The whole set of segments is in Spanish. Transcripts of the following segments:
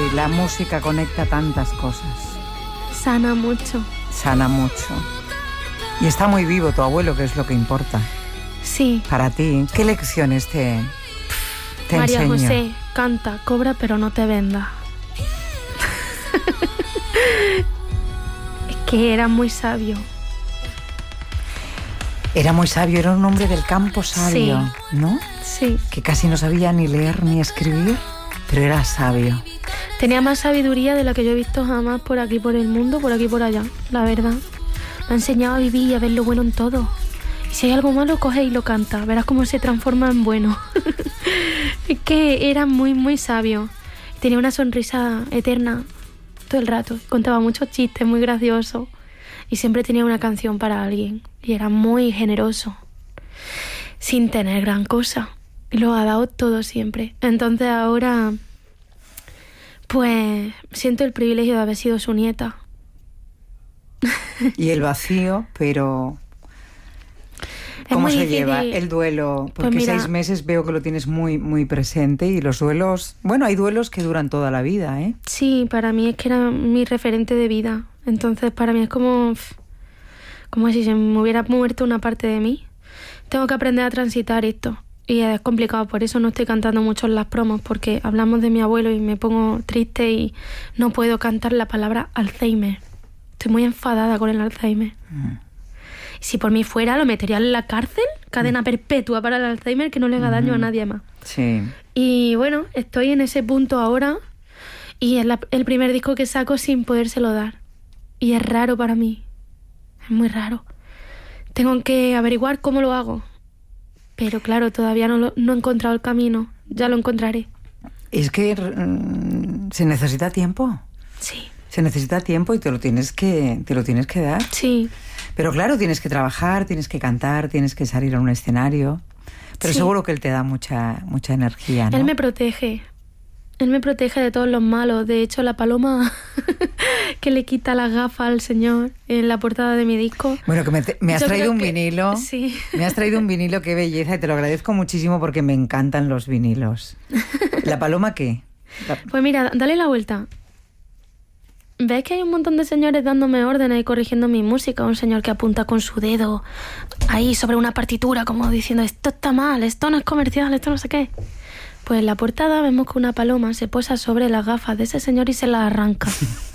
la música conecta tantas cosas. Sana mucho. Sana mucho. Y está muy vivo tu abuelo, que es lo que importa. Sí. Para ti, ¿qué lecciones te María enseñó? José, canta, cobra, pero no te venda. Es que era muy sabio. Era muy sabio, era un hombre del campo sabio, Sí. ¿no? Sí. Que casi no sabía ni leer ni escribir, pero era sabio. Tenía más sabiduría de la que yo he visto jamás por aquí, por el mundo, por aquí, por allá, la verdad. Me ha enseñado a vivir y a ver lo bueno en todo. Y si hay algo malo, coge y lo canta. Verás cómo se transforma en bueno. Es que era muy, muy sabio. Tenía una sonrisa eterna todo el rato. Contaba muchos chistes, muy graciosos. Y siempre tenía una canción para alguien. Y era muy generoso. Sin tener gran cosa. Y lo ha dado todo siempre. Entonces ahora, pues, siento el privilegio de haber sido su nieta. Y el vacío, pero... Es ¿Cómo muy se difícil. lleva el duelo? Porque Pues mira, 6 meses veo que lo tienes muy, muy presente y los duelos... Bueno, hay duelos que duran toda la vida, ¿eh? sí, para mí es que era mi referente de vida. Entonces, para mí es como si se me hubiera muerto una parte de mí. Tengo que aprender a transitar esto. Y es complicado, por eso no estoy cantando mucho en las promos, porque hablamos de mi abuelo y me pongo triste y no puedo cantar la palabra Alzheimer. Estoy muy enfadada con el Alzheimer. Si por mí fuera, lo metería en la cárcel, cadena perpetua para el Alzheimer, que no le haga daño a nadie más. Sí. Y bueno, estoy en ese punto ahora y es el primer disco que saco sin podérselo dar. Y es raro para mí, es muy raro. Tengo que averiguar cómo lo hago, pero claro, todavía no he encontrado el camino, ya lo encontraré. Es que se necesita tiempo. Sí. Se necesita tiempo y te lo tienes que dar. Sí. Pero claro, tienes que trabajar, tienes que cantar, tienes que salir a un escenario. Pero Sí. seguro que él te da mucha energía, ¿no? Él me protege. Él me protege de todos los malos. De hecho, la paloma que le quita las gafas al señor en la portada de mi disco. Bueno, que me has Yo traído creo un que- vinilo. Sí. Me has traído un vinilo, qué belleza, y te lo agradezco muchísimo porque me encantan los vinilos. ¿La paloma qué? Pues mira, dale la vuelta. ¿Ves que hay un montón de señores dándome órdenes y corrigiendo mi música? Un señor que apunta con su dedo ahí sobre una partitura como diciendo esto está mal, esto no es comercial, esto no sé qué. Pues en la portada vemos que una paloma se posa sobre las gafas de ese señor y se las arranca.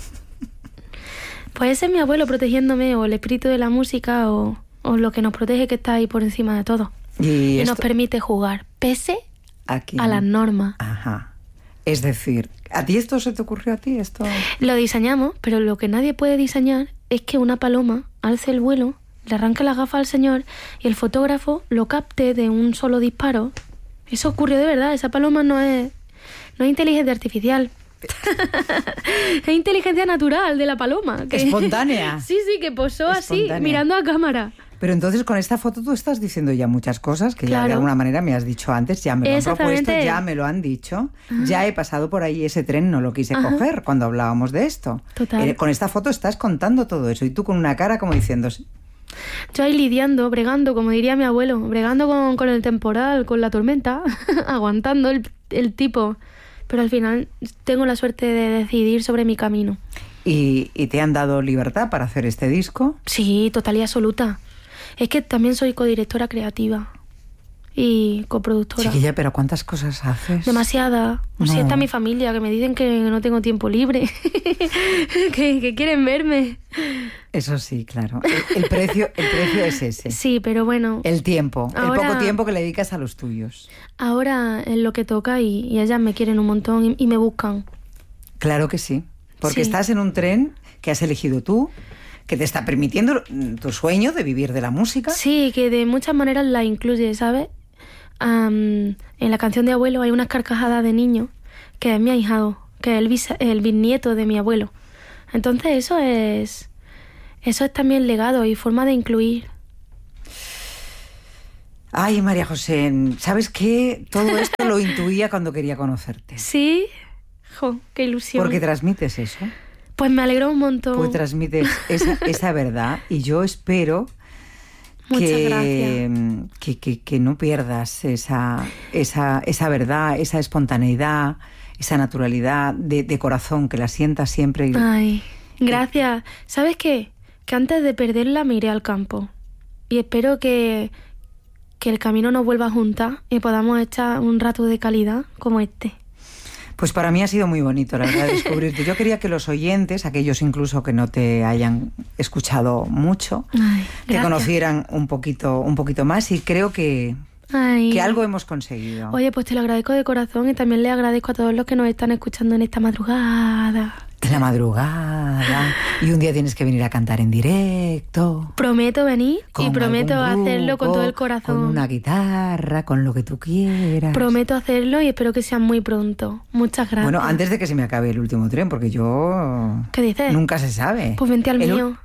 Pues ese es mi abuelo protegiéndome, o el espíritu de la música, o lo que nos protege, que está ahí por encima de todo. Y nos permite jugar, pese aquí a las normas. Ajá. Es decir, ¿a ti esto se te ocurrió a ti? Esto Lo diseñamos, pero lo que nadie puede diseñar es que una paloma alce el vuelo, le arranque las gafas al señor y el fotógrafo lo capte de un solo disparo. Eso ocurrió de verdad. Esa paloma no es inteligencia artificial. Es inteligencia natural de la paloma. Espontánea. Sí, que posó Espontánea. así, mirando a cámara. Pero entonces con esta foto tú estás diciendo ya muchas cosas que ya de alguna manera me has dicho antes, ya me lo han propuesto, ya me lo han dicho, ya he pasado por ahí ese tren, no lo quise coger cuando hablábamos de esto. Total. Con esta foto estás contando todo eso y tú con una cara como diciendo... Yo ahí lidiando, bregando, como diría mi abuelo, bregando con el temporal, con la tormenta, aguantando el tipo. Pero al final tengo la suerte de decidir sobre mi camino. ¿Y te han dado libertad para hacer este disco? Sí, total y absoluta. Es que también soy codirectora creativa y coproductora. Chiquilla, pero ¿cuántas cosas haces? Demasiada. No. Si está mi familia, que me dicen que no tengo tiempo libre, que quieren verme. Eso sí, claro. El precio es ese. Sí, pero bueno. El tiempo, ahora, el poco tiempo que le dedicas a los tuyos. Ahora es lo que toca y ellas me quieren un montón y me buscan. Claro que sí, porque Sí. estás en un tren que has elegido tú, que te está permitiendo tu sueño de vivir de la música. Sí, que de muchas maneras la incluye, ¿sabes? En la canción de abuelo hay unas carcajadas de niño que es mi ahijado, que es el bisnieto de mi abuelo. Entonces eso es también legado y forma de incluir. Ay, María José, ¿sabes qué? Todo esto lo intuía cuando quería conocerte. Sí, jo, qué ilusión. Porque transmites eso. Pues me alegró un montón. Pues transmites esa verdad y yo espero que no pierdas esa verdad, esa espontaneidad, esa naturalidad de corazón, que la sientas siempre. Ay, gracias. ¿Sabes qué? Que antes de perderla me iré al campo. Y espero que el camino nos vuelva a juntar y podamos echar un rato de calidad como este. Pues para mí ha sido muy bonito, la verdad, descubrirte. Yo quería que los oyentes, aquellos incluso que no te hayan escuchado mucho, te conocieran un poquito más, y creo que algo hemos conseguido. Oye, pues te lo agradezco de corazón, y también le agradezco a todos los que nos están escuchando en esta madrugada. En la madrugada. Y un día tienes que venir a cantar en directo. Prometo venir y prometo hacerlo con todo el corazón. Con una guitarra, con lo que tú quieras. Prometo hacerlo y espero que sea muy pronto. Muchas gracias. Bueno, antes de que se me acabe el último tren, porque yo... ¿Qué dices? Nunca se sabe. Pues vente al mío.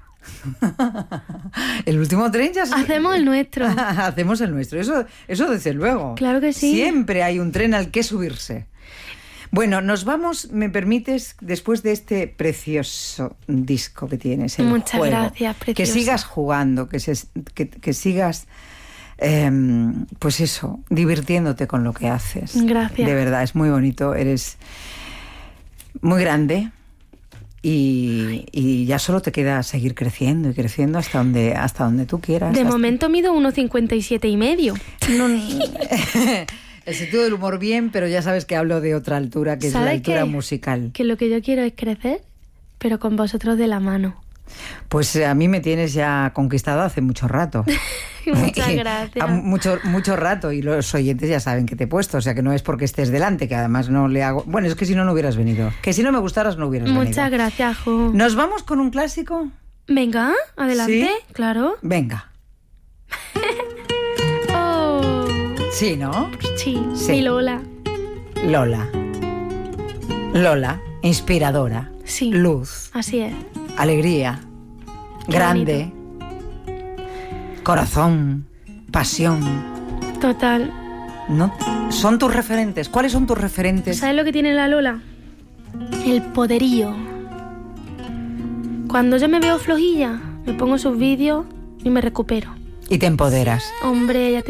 El último tren ya se... Hacemos el nuestro. Hacemos el nuestro. Eso desde luego. Claro que sí. Siempre hay un tren al que subirse. Bueno, nos vamos, ¿me permites? Después de este precioso disco que tienes, el Muchas juego, gracias, precioso. Que sigas jugando, que sigas, pues eso, divirtiéndote con lo que haces. Gracias. De verdad, es muy bonito, eres muy grande y ya solo te queda seguir creciendo y creciendo hasta donde tú quieras. De momento mido 1,57 y medio. El sentido del humor bien, pero ya sabes que hablo de otra altura, que es la altura musical. Que lo que yo quiero es crecer, pero con vosotros de la mano. Pues a mí me tienes ya conquistado hace mucho rato. Muchas gracias. Mucho rato, y los oyentes ya saben que te he puesto, o sea que no es porque estés delante, que además no le hago... Bueno, es que si no, no hubieras venido. Que si no me gustaras, no hubieras venido. Muchas gracias, Jo. ¿Nos vamos con un clásico? Venga, adelante, ¿Sí? claro. Venga. Sí, ¿no? Sí, mi Lola. Lola, inspiradora. Sí. Luz. Así es. Alegría. Qué grande. Bonito. Corazón. Pasión. Total. ¿No? Son tus referentes. ¿Cuáles son tus referentes? ¿Sabes lo que tiene la Lola? El poderío. Cuando yo me veo flojilla, me pongo sus vídeos y me recupero. Y te empoderas. Hombre, ya te